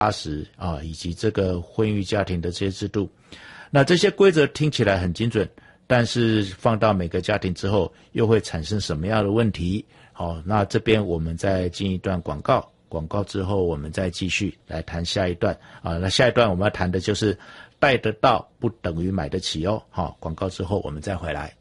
80啊，以及这个婚育家庭的这些制度。那这些规则听起来很精准，但是放到每个家庭之后，又会产生什么样的问题？好，那这边我们再进一段广告，广告之后我们再继续来谈下一段啊。那下一段我们要谈的就是贷得到不等于买得起哦。好，广告之后我们再回来。